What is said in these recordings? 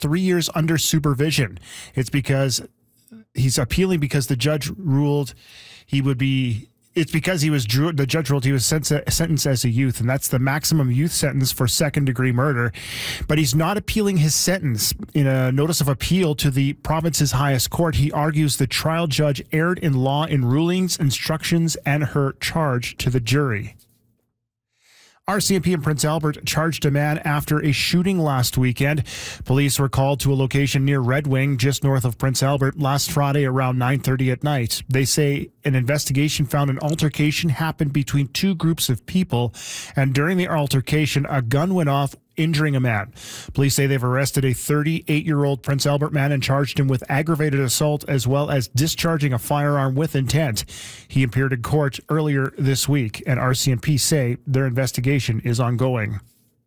3 years under supervision. It's because he's appealing because the judge ruled he would be. It's because the judge ruled he was sentenced as a youth, and that's the maximum youth sentence for second-degree murder. But he's not appealing his sentence. In a notice of appeal to the province's highest court, he argues the trial judge erred in law in rulings, instructions, and her charge to the jury. RCMP in Prince Albert charged a man after a shooting last weekend. Police were called to a location near Red Wing, just north of Prince Albert, last Friday around 9:30 at night. They say an investigation found an altercation happened between two groups of people, and during the altercation, a gun went off, injuring a man. Police say they've arrested a 38-year-old Prince Albert man and charged him with aggravated assault as well as discharging a firearm with intent. He appeared in court earlier this week, and RCMP say their investigation is ongoing.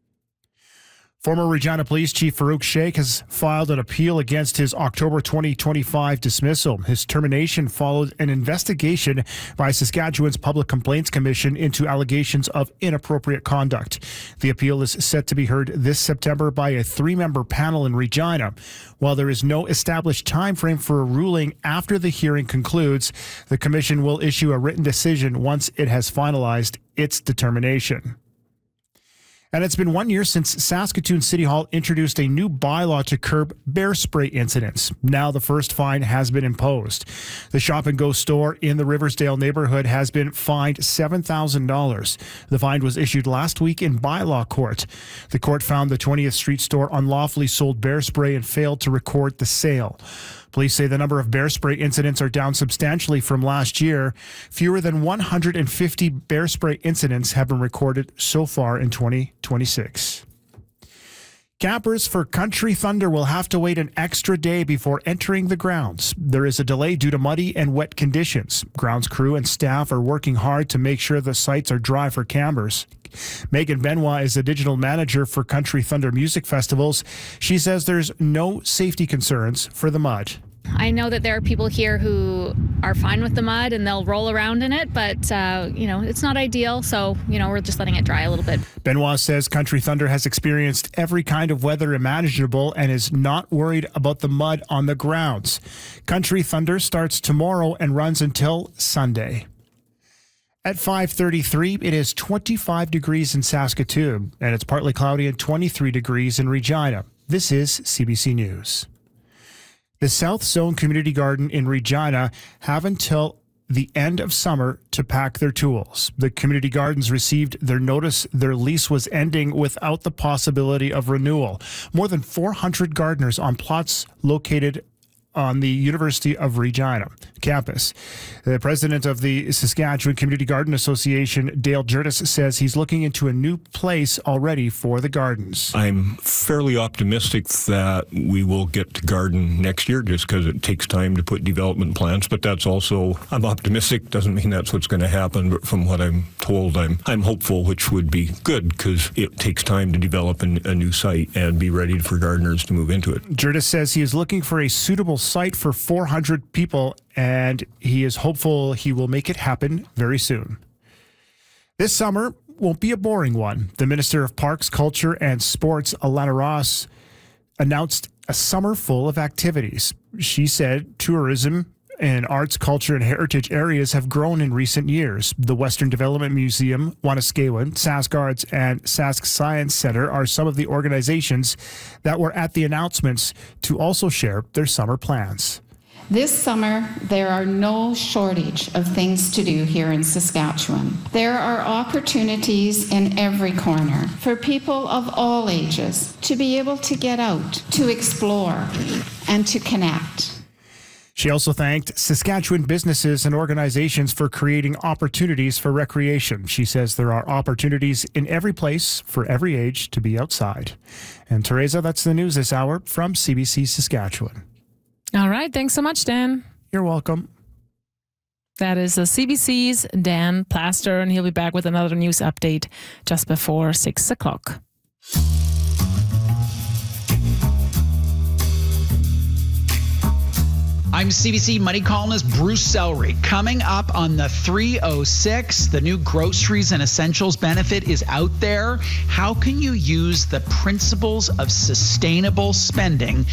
Former Regina Police Chief Farouk Sheikh has filed an appeal against his October 2025 dismissal. His termination followed an investigation by Saskatchewan's Public Complaints Commission into allegations of inappropriate conduct. The appeal is set to be heard this September by a 3-member panel in Regina. While there is no established time frame for a ruling after the hearing concludes, the commission will issue a written decision once it has finalized its determination. And it's been 1 year since Saskatoon City Hall introduced a new bylaw to curb bear spray incidents. Now the first fine has been imposed. The Shop and Go store in the Riversdale neighborhood has been fined $7,000. The fine was issued last week in bylaw court. The court found the 20th Street store unlawfully sold bear spray and failed to record the sale. Police say the number of bear spray incidents are down substantially from last year. Fewer than 150 bear spray incidents have been recorded so far in 2026. Campers for Country Thunder will have to wait an extra day before entering the grounds. There is a delay due to muddy and wet conditions. Grounds crew and staff are working hard to make sure the sites are dry for campers. Megan Benoit is the digital manager for Country Thunder Music Festivals. She says there's no safety concerns for the mud. I know that there are people here who are fine with the mud and they'll roll around in it, but, it's not ideal. So, we're just letting it dry a little bit. Benoit says Country Thunder has experienced every kind of weather imaginable and is not worried about the mud on the grounds. Country Thunder starts tomorrow and runs until Sunday. At 5:33, it is 25 degrees in Saskatoon, and it's partly cloudy and 23 degrees in Regina. This is CBC News. The South Zone Community Garden in Regina have until the end of summer to pack their tools. The community gardens received their notice their lease was ending without the possibility of renewal. More than 400 gardeners on plots located on the University of Regina campus. The president of the Saskatchewan Community Garden Association, Dale Jurtis, says he's looking into a new place already for the gardens. I'm fairly optimistic that we will get to garden next year just because it takes time to put development plans, but that's also, I'm optimistic, doesn't mean that's what's going to happen, but from what I'm told, I'm hopeful, which would be good because it takes time to develop a new site and be ready for gardeners to move into it. Jurtis says he is looking for a suitable site for 400 people, and he is hopeful he will make it happen very soon. This summer won't be a boring one. The Minister of Parks, Culture and Sports, Alana Ross, announced a summer full of activities. She said tourism and arts, culture, and heritage areas have grown in recent years. The Western Development Museum, Wanuskewin, Sask Arts, and Sask Science Center are some of the organizations that were at the announcements to also share their summer plans. This summer, there are no shortage of things to do here in Saskatchewan. There are opportunities in every corner for people of all ages to be able to get out, to explore, and to connect. She also thanked Saskatchewan businesses and organizations for creating opportunities for recreation. She says there are opportunities in every place for every age to be outside. And Teresa, that's the news this hour from CBC Saskatchewan. All right. Thanks so much, Dan. You're welcome. That is CBC's Dan Plaster, and he'll be back with another news update just before 6 o'clock. I'm CBC Money columnist Bruce Sellery. Coming up on the 306, the new groceries and essentials benefit is out there. How can you use the principles of sustainable spending